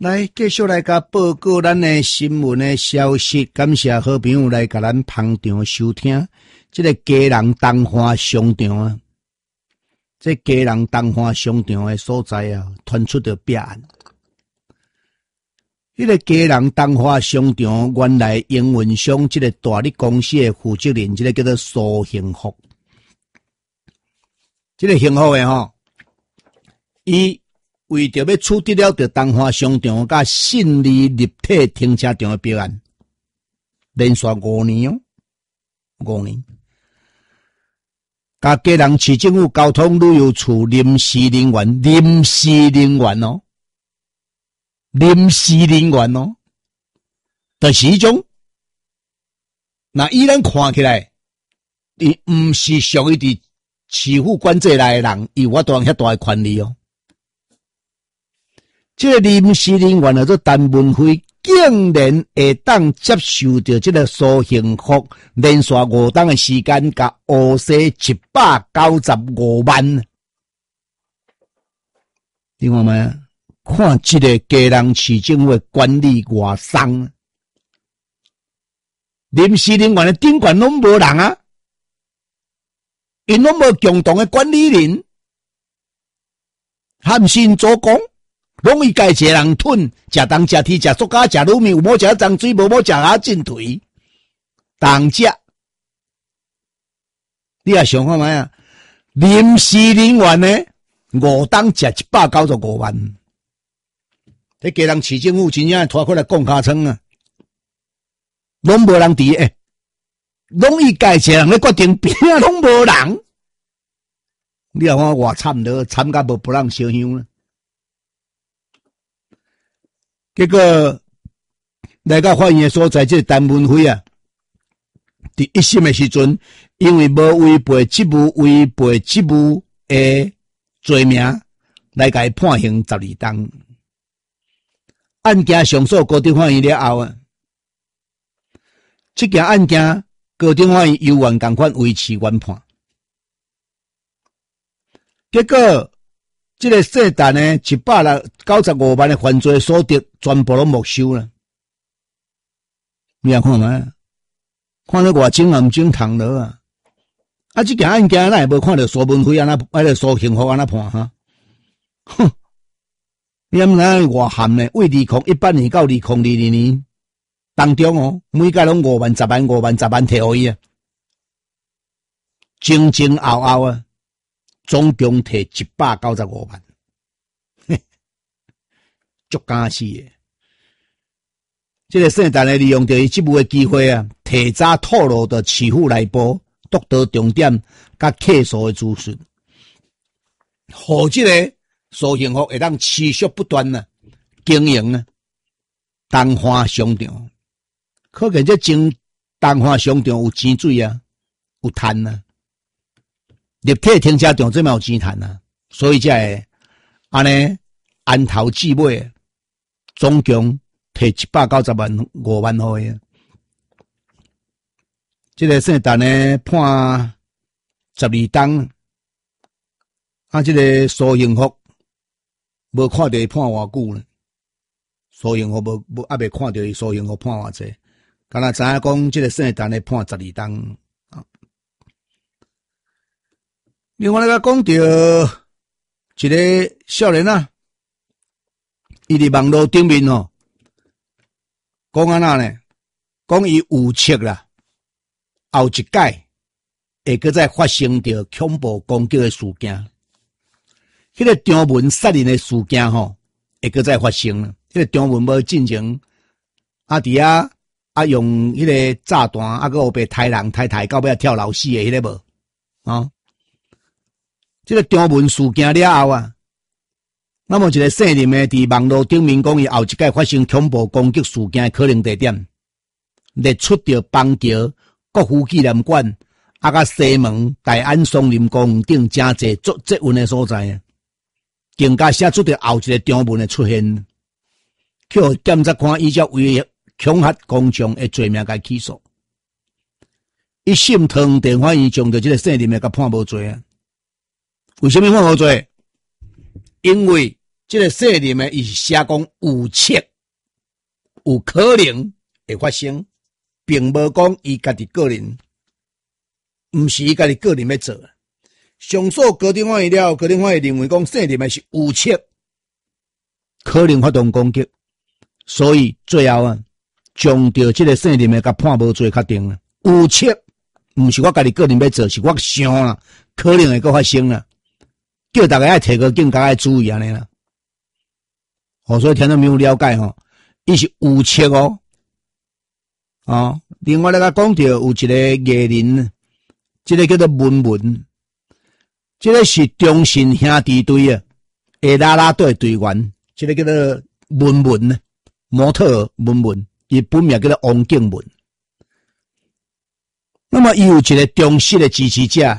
来，继续来甲报告咱的新闻的消息。感谢好朋友来甲咱捧场收听。这个家人东华商场啊，这家人东华商场的所在啊，传出着弊案。这个家人东华商场原来营运商这个大力公司的负责人，这个叫做苏幸福。这个幸福的吼，伊为着要处理了着东华商场甲信利立体停车场的弊案，连续5年哦，5年。甲家人市政府交通旅游处临时人员哦，就是迄种，那依然看起来，伊毋是属于伫市府管制内的人，伊有遐大的权利哦。这个临时人员叫做陈文辉，竟然会当接受到这个苏幸福连续5档的时间，甲乌西795万。你看没？看这个家人市政府管理外松，临时人员的顶管拢无人啊，因拢无共同的管理人，含心做工。拢伊家一个人吞，食东食天食塑胶食卤面，有冇食脏水，无冇食啊进腿，当食。你也想看卖啊？临时人员呢，5档食195万，这家人市政府真正拖过来讲卡称啊，拢无人伫诶，拢伊家一个人咧决定，边啊拢无人。你也看偌惨了，惨甲无不让烧香了。结果来到法院的所在，这陈文辉啊，伫1审的时阵，因为无违背职务的罪名，来甲伊判刑12档。案件上诉高等法院了后啊，这件案件高等法院犹原同款维持原判。结果这个姓陈呢，195万的犯罪所得全部都没收了。你看嘛，看到外警啊，唔正堂了啊！啊，这件案件咱也无看到苏文辉安那，苏幸福安那判哈？哼！你諗睇外含呢？为2018年到2022年当中哦，每届拢5万、10万、5万、10万摕互伊啊，前后后啊。总共摕195万，足敢死的。这个姓陈的利用着伊职务的机会啊，提早透露的市府内部督导重点甲客诉的资讯，互这个苏幸福会当持续不断啊经营啊东华商场，可见这东华商场有钱水啊，有赚啊。立体停车场这么有钱赚啊，所以才会安尼按头计尾，总共摕190万5万互伊。这个姓陈呢判12档，啊，这个苏幸福无看到伊判偌久呢？苏幸福无还未看到伊苏幸福判偌济，敢若知影讲这个姓陈呢判12档。另外来讲到一个少年啊，伊伫网络顶面哦，讲安那呢？讲伊有测啦，后一届会搁再发生着恐怖攻击的事件，迄个张文杀人的事件吼，会搁再发生了。迄个张文无进前伫用迄个炸弹搁有被杀人杀到尾跳楼死的迄个无啊？这个张文事件了后啊，那么一个姓林的伫网络顶面讲伊后一届发生恐怖攻击事件的可能地点，列出着邦桥、国父纪念馆、甲西门、大安松林公园等真侪足捷运的所在啊，更加写出着后一个张文的出现，去互检察官依照威恐吓公众的罪名甲起诉。一审汤地法院将着这个姓林的甲判无罪啊。为什么判无罪？因为这个说林的伊是写讲有切，有可能会发生，并无讲伊家己个人，毋是伊家己个人要做。上诉高等法院了，高等法院认为讲说林的是有切，可能发动攻击，所以最后啊，将着这个说林的甲判无罪确定了。有切，毋是我家己个人要做，是我想啦，可能会搁发生啦。叫大家爱提高警觉爱注意安尼啦。所以听众朋友了解吼，伊是有切哦。另外咧，甲讲到有一个艺人，这个叫做文文，这个是中信兄弟队啊，啦啦队队员，这个叫做文文，模特文文，伊本名叫做王敬文。那么伊有一个忠实的支持者，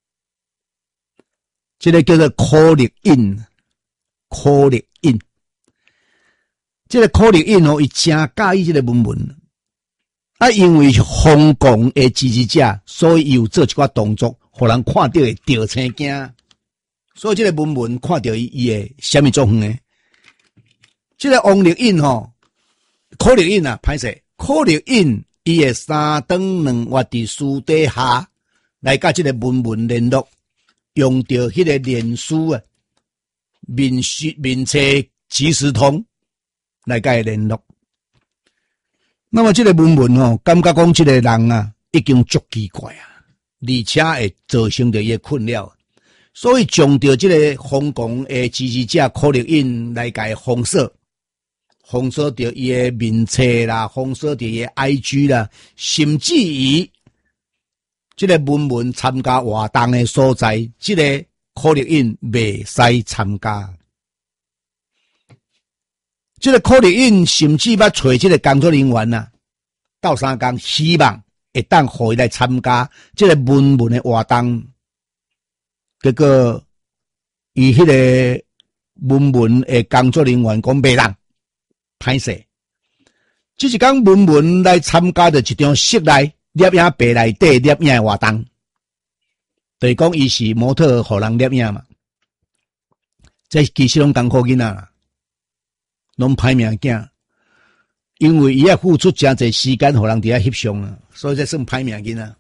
这个叫做柯立印，柯立印。这个柯立印伊真介意这个文文，因为是香港的支持者，所以伊有做一寡动作，互人看到会掉青惊。所以这个文文看到伊会什么作风呢？这个王立印柯立印啊，歹势，柯立印伊会三顿两月伫私底下来甲这个文文联络，用着迄个脸书啊，面册即时通。来甲伊联络，那么这个文文感觉讲这个人啊，已经足奇怪啊，而且会造成着伊的困扰，所以将着这个香港的支持者柯立印来甲伊封锁，封锁着伊的面册啦，封锁着伊的 IG 啦，甚至于这个文文参加活动的所在，这个柯立印袂使参加。这个柯立印甚至要找这个工作人员啊，斗相共，希望会当互伊来参加这个文文的活动。结果，伊迄个文文的工作人员讲袂让，歹势。这是讲文文来参加的一张室内摄影棚内底摄影的活动，就是讲伊是模特互人摄影嘛。这其实拢艰苦囡仔啦。拢歹命囝，因为伊要付出真侪时间，互人伫遐翕相啊，所以才算歹命囡仔。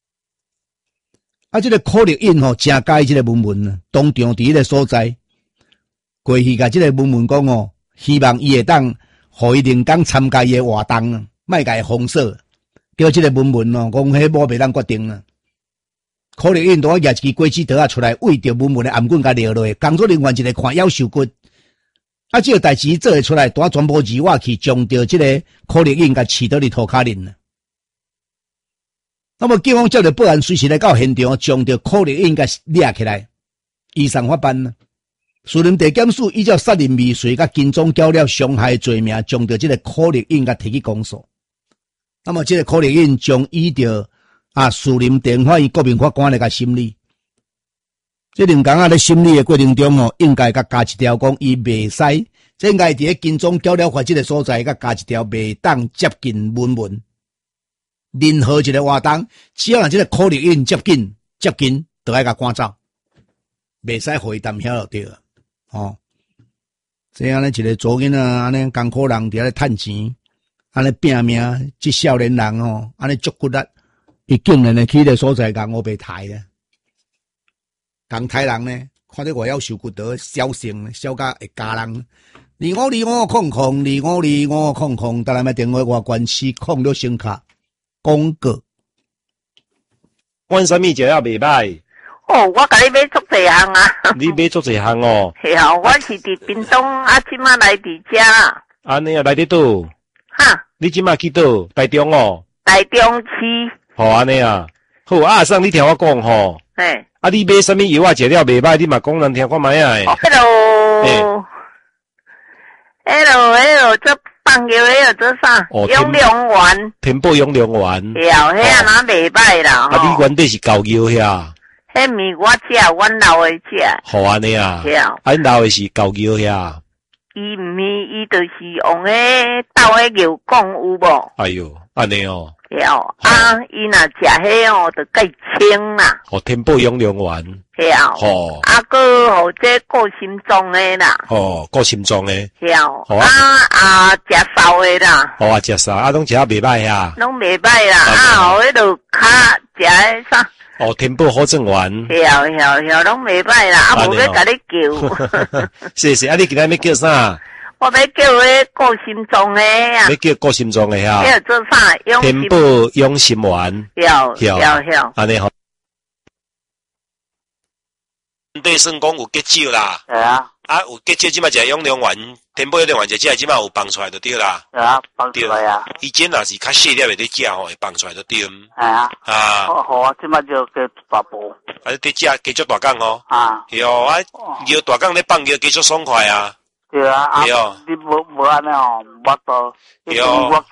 这个柯立印真介意这个文文啊，当场伫迄个所在，过去甲这个文文讲希望伊会当互伊能讲参加伊的活动啊，莫甲伊封锁。叫这个文文讲迄某袂当决定啊。柯立印拄举一支果子刀出来，为着文文的颔棍甲撩落，工作人员一个看夭寿骨。这个代志做会出来，大全部二我去将着这个柯立印甲饲倒伫涂骹林了。那么警方接到报案，随时来到现场，将着柯立印甲抓起来，依上法办了。士林地检署依照杀人未遂甲跟踪交了伤害罪名，将着这个柯立印甲提起公诉。那么这个柯立印将依着士林地法院国民法官来甲审理。这两工咧审理的过程中应该甲加一条讲，伊袂使，这应该伫咧金钟交了法这个所在，甲加一条袂当接近文文。任何一个活动，只要让这个柯立印接近，就爱甲赶走，袂使互伊谈遐就对了。这样咧一个做囡仔安尼艰苦人伫咧趁钱，安尼拼命，这少年人安尼足骨力，伊竟然去个所在共我被抬咧。共台人呢，看到外要受骨头，小性，小甲会加人。252500，当然买电话外关系06声卡广告。 阮啥物食了袂歹？ 我甲你买足侪项啊！ 你买足侪项哦？ 是啊，我是伫屏东即马来伫遮。 安尼啊，来伫倒？ 哈？ 你即马去倒？台中哦？ 台中市。 安尼啊。好阿送你听我讲吼。 嘿。 你买啥物药啊？食了袂歹，你嘛讲人听看卖啊诶。 Hello，这放药这啥？养良丸。 天宝养良丸。 对啊，迄啊哪袂歹啦。 你原底是狗药遐。 迄物我食，阮老诶食。 好安尼啊。 对啊。 恁老诶是狗药遐。 伊毋是，伊就是用迄斗迄药讲有无？ 哎哟，安尼对伊若食迄就介清啦。 天宝养良丸。 晓， 吼， 啊个好这顾心脏的啦， 吼，顾心脏的， 晓， 好食烧的啦， 好啊，食啥啊，拢食啊袂歹呀， 拢袂歹啦，啊，迄落较食的啥， 哦，天宝好正丸， 晓，拢袂歹啦，啊，无要甲你叫， 是是，啊，你今仔要叫啥？ 我要叫迄顾心脏的啊要，叫顾心脏的呀， 要做啥？用心， 天宝养心丸， 晓， 安尼吼。对，算讲有结酒啦， 系啊， 啊有结酒，即摆食养良丸，天宝养良丸食，即摆有放出来就对啦。 系啊，放出来啊， 以前若是较细粒的在食吼，会放出来就对。 系啊， 啊， 好啊，即摆就叫大煲啊在食加足大港吼， 啊， 哟啊，摇大港咧放摇加足爽快啊。 对啊，啊对哦， 你无安尼吼，我到， 对哦我